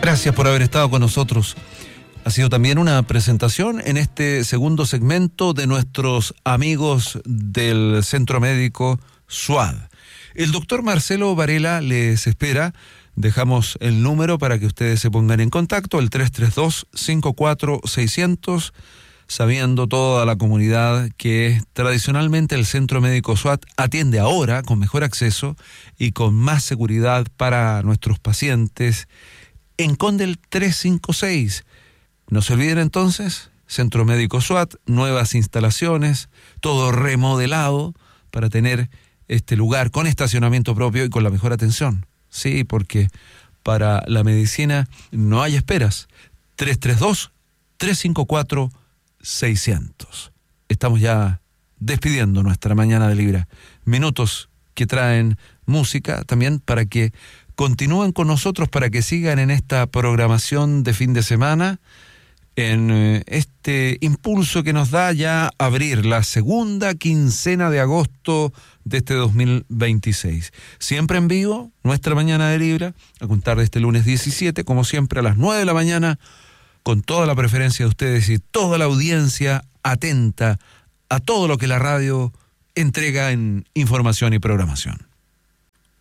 Gracias por haber estado con nosotros. Ha sido también una presentación en este segundo segmento de nuestros amigos del Centro Médico SUAD. El doctor Marcelo Varela les espera. Dejamos el número para que ustedes se pongan en contacto, el 332-54-600, sabiendo toda la comunidad que tradicionalmente el Centro Médico SUAD atiende ahora con mejor acceso y con más seguridad para nuestros pacientes en Condel 356. No se olviden entonces, Centro Médico SUAD, nuevas instalaciones, todo remodelado para tener este lugar con estacionamiento propio y con la mejor atención. Sí, porque para la medicina no hay esperas. 332-354-600. Estamos ya despidiendo nuestra mañana de Libra. Minutos que traen música también para que continúen con nosotros, para que sigan en esta programación de fin de semana, en este impulso que nos da ya abrir la segunda quincena de agosto de este 2026. Siempre en vivo, nuestra mañana de Libra, a contar de este lunes 17, como siempre a las 9 de la mañana, con toda la preferencia de ustedes y toda la audiencia atenta a todo lo que la radio entrega en información y programación.